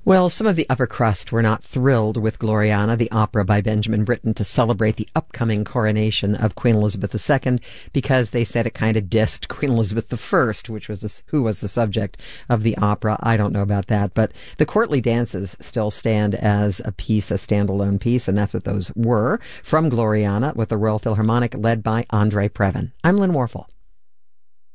Well, some of the upper crust were not thrilled with Gloriana, the opera by Benjamin Britten to celebrate the upcoming coronation of Queen Elizabeth II, because they said it kind of dissed Queen Elizabeth I, who was the subject of the opera. I don't know about that, but the courtly dances still stand as a piece, a standalone piece, and that's what those were, from Gloriana with the Royal Philharmonic led by Andre Previn. I'm Lynn Warfel.